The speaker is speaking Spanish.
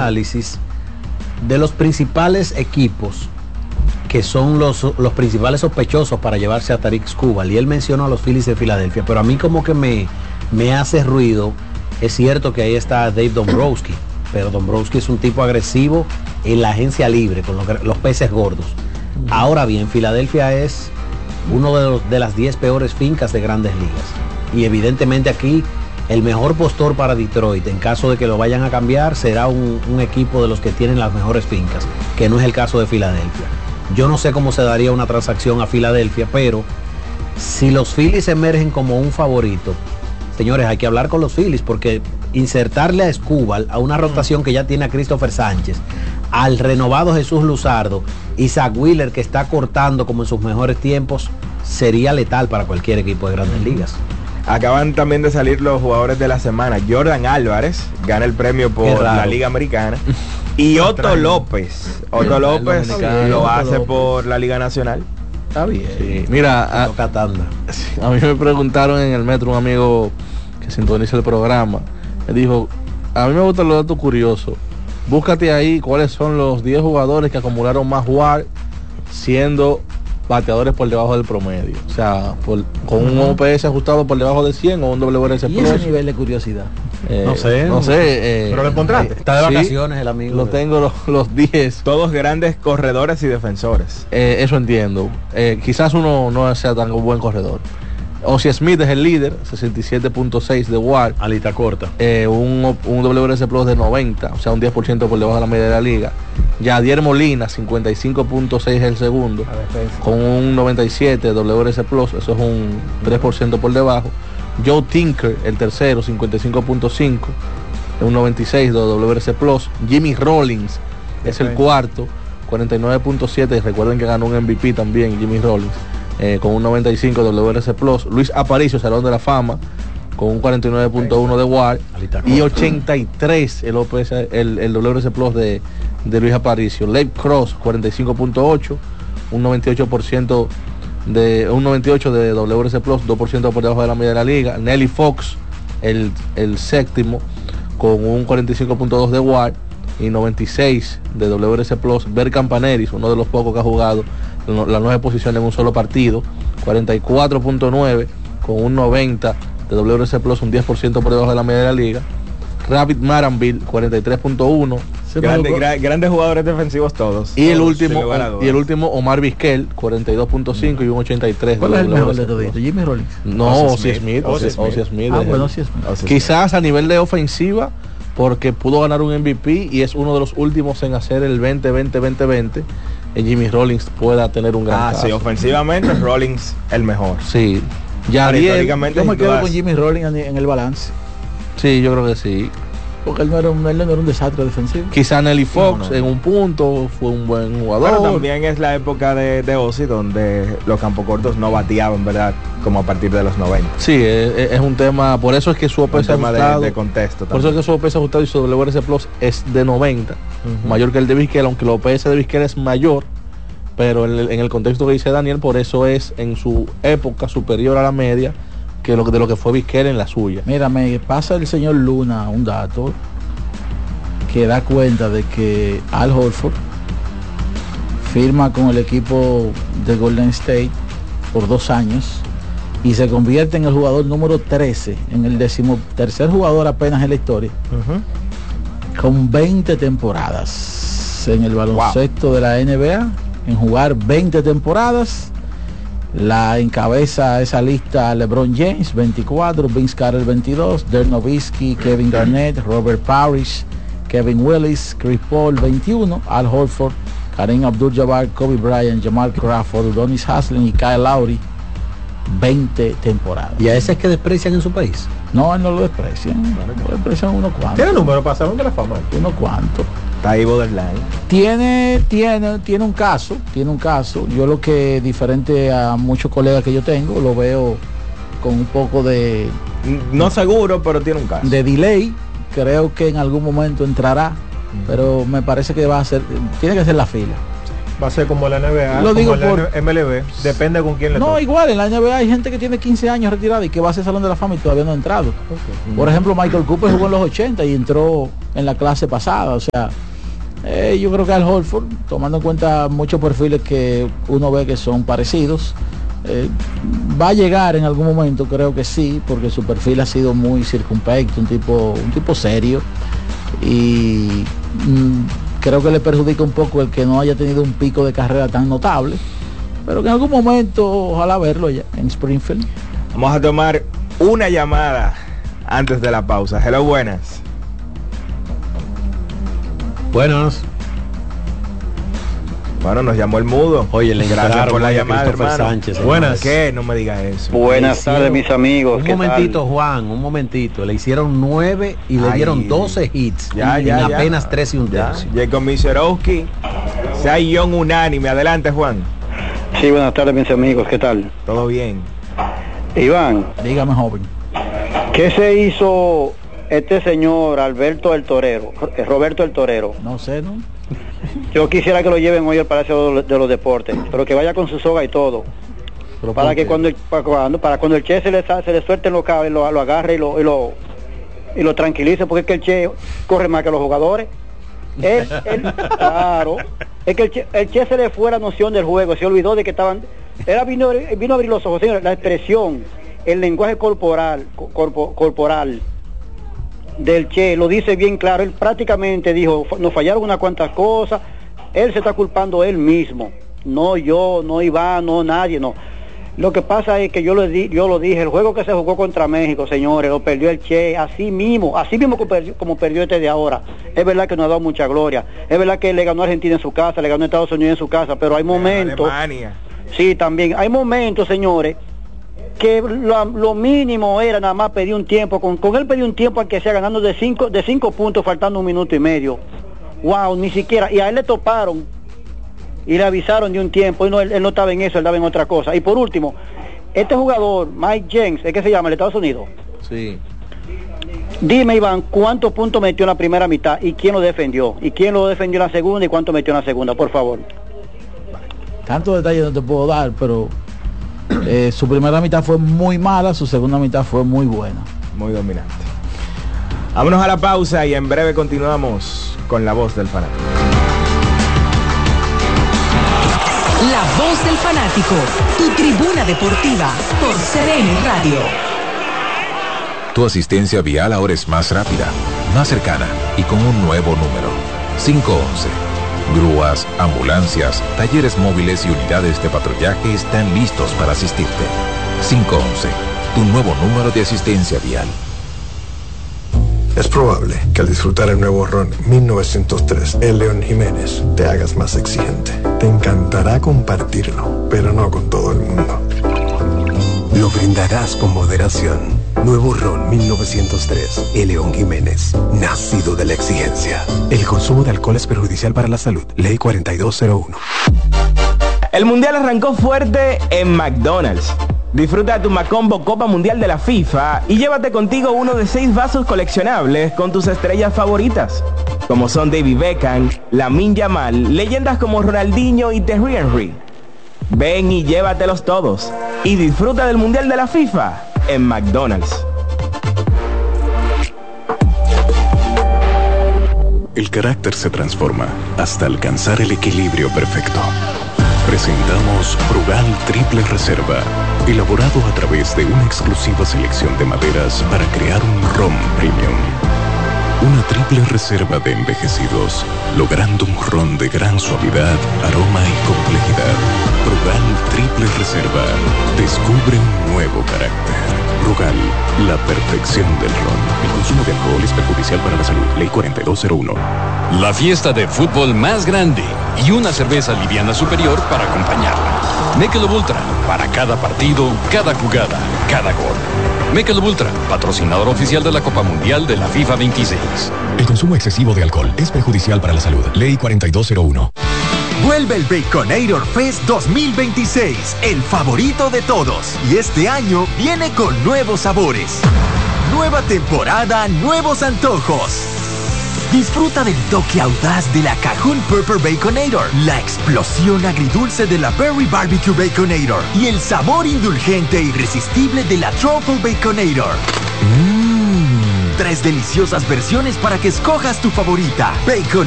análisis de los principales equipos que son los principales sospechosos para llevarse a Tarik Skubal, y él mencionó a los Phillies de Filadelfia, pero a mí como que me hace ruido. Es cierto que ahí está Dave Dombrowski, pero Dombrowski es un tipo agresivo en la agencia libre, con los peces gordos. Ahora bien, Filadelfia es uno de las 10 peores fincas de Grandes Ligas, y evidentemente aquí el mejor postor para Detroit, en caso de que lo vayan a cambiar, será un equipo de los que tienen las mejores fincas, que no es el caso de Filadelfia. Yo no sé cómo se daría una transacción a Filadelfia, pero si los Phillies emergen como un favorito, señores, hay que hablar con los Phillies, porque insertarle a Skubal a una rotación que ya tiene a Christopher Sánchez, al renovado Jesús Luzardo y Zach Wheeler, que está cortando como en sus mejores tiempos, sería letal para cualquier equipo de Grandes Ligas. Acaban también de salir los jugadores de la semana. Jordan Álvarez gana el premio por la Liga Americana. Y Otto López. Otto López lo hace por la Liga Nacional. Está bien. Sí. Mira, a mí me preguntaron en el metro, un amigo que sintoniza el programa, me dijo, a mí me gustan los datos curiosos. Búscate ahí cuáles son los 10 jugadores que acumularon más WAR siendo bateadores por debajo del promedio. O sea, con un OPS ajustado por debajo de 100 o un WRC+. ¿Y ese nivel de curiosidad? No sé. Pero lo encontraste. Está de vacaciones el amigo. Lo tengo los 10. Todos grandes corredores y defensores. Eso entiendo. Quizás uno no sea tan buen corredor. Ozzie Smith es el líder, 67.6 de WAR. Alita corta. Un WRC Plus de 90, o sea, un 10% por debajo de la media de la liga. Yadier Molina, 55.6 es el segundo, con un 97 de WRC Plus, eso es un 3% por debajo. Joe Tinker, el tercero, 55.5, un 96 de WRC Plus. Jimmy Rollins es el cuarto, 49.7, recuerden que ganó un MVP también Jimmy Rollins. Con un 95 de WRC Plus. Luis Aparicio, Salón de la Fama, con un 49.1 de WAR y 83 el WRC Plus de Luis Aparicio. Lev Cross, 45.8, un 98% de un 98 de WRC Plus, 2% por debajo de la media de la liga. Nelly Fox, el séptimo, con un 45.2 de WAR y 96 de WRC Plus. Ber Campaneris, uno de los pocos que ha jugado las 9 posiciones en un solo partido, 44.9 con un 90 de WRC Plus, un 10% por debajo de la media de la liga. Rabbit Maranville, 43.1. Grandes jugadores defensivos todos. Y el último Omar Vizquel, 42.5 y un 83. ¿Cuál es el mejor de todo? ¿Jimmy Rollins? No, Ozzie Smith. Ozzie Smith. Bueno, Ozzie Smith. Quizás a nivel de ofensiva, porque pudo ganar un MVP y es uno de los últimos en hacer el 20-20-20-20. Jimmy Rollins pueda tener un gran caso. Sí, ofensivamente Rollins el mejor. Sí. Yo me quedo con Jimmy Rollins en el balance. Sí, yo creo que sí. Porque él no era un desastre defensivo. Quizá Nelly Fox en un punto fue un buen jugador. Pero también es la época de Ozzie, donde los campocortos no bateaban, ¿verdad? Como a partir de los 90. Sí, es un tema, por eso es que su OPS ajustado, de contexto. Por eso es que su OPS ajustado y su WRC Plus es de 90, mayor que el de Vizquel, aunque el OPS de Vizquel es mayor, pero en el contexto que dice Daniel, por eso es en su época superior a la media de lo que fue Vizquel en la suya. Mira, me pasa el señor Luna un dato que da cuenta de que Al Horford firma con el equipo de Golden State por 2 años y se convierte en el jugador número 13, en el 13º jugador apenas en la historia, con 20 temporadas en el baloncesto de la NBA, en jugar 20 temporadas. La encabeza esa lista LeBron James, 24, Vince Carter, 22, Dirk Nowitzki, Kevin Garnett, Robert Parrish, Kevin Willis, Chris Paul, 21, Al Horford, Kareem Abdul-Jabbar, Kobe Bryant, Jamal Crawford, Udonis Haslem y Kyle Lowry, 20 temporadas. ¿Y a ese es que desprecian en su país? No, no lo desprecian. Lo desprecian unos cuantos. ¿Tiene número para Salón de la Fama? Unos cuantos. Está ahí borderline. Tiene un caso. Yo lo que diferente a muchos colegas que yo tengo, lo veo con un poco de... No seguro, pero tiene un caso. De delay. Creo que en algún momento entrará, pero me parece que tiene que ser la fila. Va a ser como la NBA, lo digo como por la MLB, depende con quién le toque. No, igual, en la NBA hay gente que tiene 15 años retirada y que va a ser Salón de la Fama y todavía no ha entrado. Okay. Por ejemplo, Michael Cooper jugó en los 80 y entró en la clase pasada. O sea, yo creo que Al Horford, tomando en cuenta muchos perfiles que uno ve que son parecidos, va a llegar en algún momento, creo que sí, porque su perfil ha sido muy circunspecto, un tipo serio, y creo que le perjudica un poco el que no haya tenido un pico de carrera tan notable, pero que en algún momento ojalá verlo ya en Springfield. Vamos a tomar una llamada antes de la pausa. Hello, buenas. Buenas. Bueno, nos llamó el mudo. Oye, le gracias por la llamada, hermano. Sánchez, buenas. ¿Qué? No me digas eso. Buenas tardes, mis amigos. Un momentito, Juan, un momentito. Le hicieron 9 y le dieron 12 hits en apenas 3 y un tercio. Jacob Miserowski, Cy Young unánime. Adelante, Juan. Sí, buenas tardes, mis amigos. ¿Qué tal? Todo bien. Iván. Dígame, joven. ¿Qué se hizo este señor Roberto el Torero? No sé, ¿no? Yo quisiera que lo lleven hoy al Palacio de los Deportes, pero que vaya con su soga y todo. Para que cuando el Che se le suelte en los cables, lo agarre y lo tranquilice, porque es que el Che corre más que los jugadores. Claro, es que el Che se le fue la noción del juego, se olvidó de que estaban. Vino a abrir los ojos, señor, la expresión, el lenguaje corporal del Che lo dice bien claro. Él prácticamente dijo, nos fallaron unas cuantas cosas, él se está culpando él mismo, no yo, no Iván, no nadie, no. Lo que pasa es que yo lo dije, el juego que se jugó contra México, señores, lo perdió el Che, así mismo como perdió este de ahora. Es verdad que nos ha dado mucha gloria, es verdad que le ganó a Argentina en su casa, le ganó a Estados Unidos en su casa, pero hay momentos, Alemania. Sí, también, hay momentos, señores, que lo mínimo era nada más pedir un tiempo, con él pedí un tiempo al que sea ganando de 5 puntos faltando 1 minuto y medio. Wow, ni siquiera, y a él le toparon y le avisaron de un tiempo, y él no estaba en eso, él estaba en otra cosa. Y por último, este jugador, Mike James, ¿es que se llama, el Estados Unidos? Sí. Dime, Iván, ¿cuántos puntos metió en la primera mitad y quién lo defendió? ¿Y quién lo defendió en la segunda y cuánto metió en la segunda, por favor? Tantos detalles no te puedo dar, pero su primera mitad fue muy mala, su segunda mitad fue muy buena. Muy dominante. Vámonos a la pausa y en breve continuamos con La Voz del Fanático. La Voz del Fanático, tu tribuna deportiva por CDN Radio. Tu asistencia vial ahora es más rápida, más cercana y con un nuevo número, 511. Grúas, ambulancias, talleres móviles y unidades de patrullaje están listos para asistirte. 511, tu nuevo número de asistencia vial. Es probable que al disfrutar el nuevo ron 1903, el León Jiménez, te hagas más exigente. Te encantará compartirlo, pero no con todo el mundo. Lo brindarás con moderación. Nuevo ron 1903, el León Jiménez, nacido de la exigencia. El consumo de alcohol es perjudicial para la salud. Ley 4201. El Mundial arrancó fuerte en McDonald's. Disfruta de tu Macombo Copa Mundial de la FIFA y llévate contigo uno de 6 vasos coleccionables con tus estrellas favoritas, como son David Beckham, Lamine Yamal, leyendas como Ronaldinho y Thierry Henry. Ven y llévatelos todos y disfruta del Mundial de la FIFA en McDonald's. El carácter se transforma hasta alcanzar el equilibrio perfecto. Presentamos Brugal Triple Reserva, elaborado a través de una exclusiva selección de maderas para crear un ron premium. Una triple reserva de envejecidos, logrando un ron de gran suavidad, aroma y complejidad. Brugal Triple Reserva, descubre un nuevo carácter. Brugal, la perfección del ron. El consumo de alcohol es perjudicial para la salud. Ley 4201. La fiesta de fútbol más grande y una cerveza liviana superior para acompañarla. Michelob Ultra, para cada partido, cada jugada, cada gol. Michelob Ultra, patrocinador oficial de la Copa Mundial de la FIFA 26. El consumo excesivo de alcohol es perjudicial para la salud. Ley 4201. Vuelve el Baconator Fest 2026, el favorito de todos. Y este año viene con nuevos sabores. Nueva temporada, nuevos antojos. Disfruta del toque audaz de la Cajun Pepper Baconator, la explosión agridulce de la Berry Barbecue Baconator y el sabor indulgente e irresistible de la Truffle Baconator. 3 deliciosas versiones para que escojas tu favorita. Bacon